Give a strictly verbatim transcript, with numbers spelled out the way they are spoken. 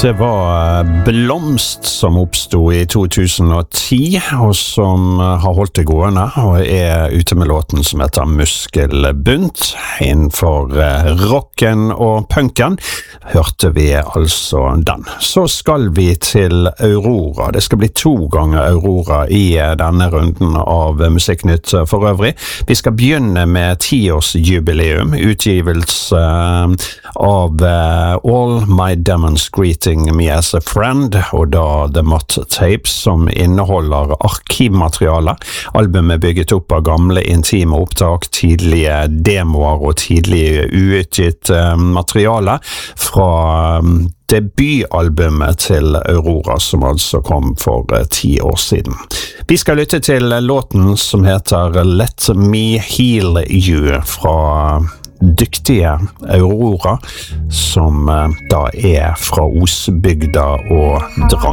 Det var Blomst som oppstod i to tusen og ti, og som har holdt det gående, og er ute med låten som heter Muskelbunt. Innenfor rocken og punken hørte vi altså den. Så skal vi til Aurora. Det skal bli to ganger Aurora i denne runden av Musikknytt for øvrig. Vi skal begynne med tiårsjubileum, utgivelse av All My Demons Greeting Me As A Friend, og da The Mutt Tapes, som inneholder arkivmateriale. Albumet er bygget opp av gamle intime opptak, tidlige demoer og tidlige uutgitt eh, materiale fra um, debutalbumet til Aurora, som altså kom for eh, ti år siden. Vi skal lytte til låten som heter Let Me Heal You fra dyktige Aurora, som eh, da er fra Osbygda og Drang.